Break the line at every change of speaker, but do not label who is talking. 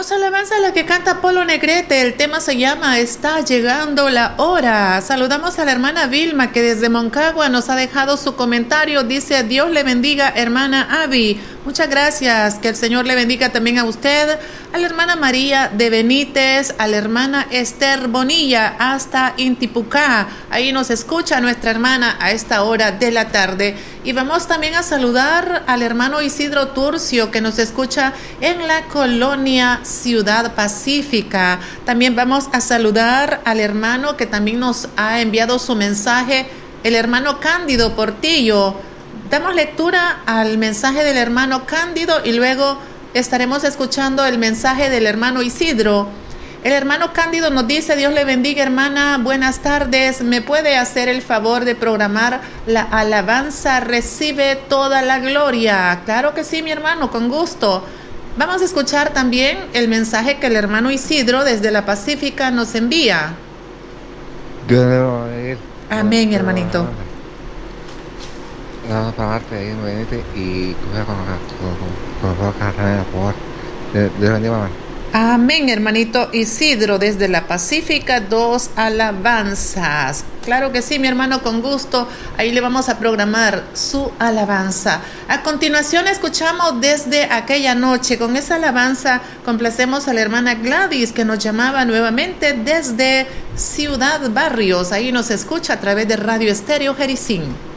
Hermosa alabanza la que canta Polo Negrete. El tema se llama Está llegando la hora. Saludamos a la hermana Vilma, que desde Moncagua nos ha dejado su comentario. Dice: Dios le bendiga, hermana Avi. Muchas gracias. Que el Señor le bendiga también a usted. A la hermana María de Benítez, a la hermana Esther Bonilla, hasta Intipucá. Ahí nos escucha nuestra hermana a esta hora de la tarde. Y vamos también a saludar al hermano Isidro Turcio, que nos escucha en la colonia Ciudad Pacífica. También vamos a saludar al hermano que también nos ha enviado su mensaje, el hermano Cándido Portillo. Damos lectura al mensaje del hermano Cándido y luego estaremos escuchando el mensaje del hermano Isidro. El hermano Cándido nos dice: Dios le bendiga, hermana, buenas tardes. ¿Me puede hacer el favor de programar la alabanza Recibe toda la gloria? Claro que sí, mi hermano, con gusto. Vamos a escuchar también el mensaje que el hermano Isidro desde la Pacífica nos envía.
Dios le va a bendiga.
Amén, hermanito.
Vamos a pagarte ahí, venite y coger con carne, por favor. Dios bendiga, mamá.
Amén, hermanito Isidro, desde la Pacífica, 2 alabanzas. Claro que sí, mi hermano, con gusto. Ahí le vamos a programar su alabanza. A continuación escuchamos Desde aquella noche. Con esa alabanza complacemos a la hermana Gladys, que nos llamaba nuevamente desde Ciudad Barrios. Ahí nos escucha a través de Radio Estéreo Jericín.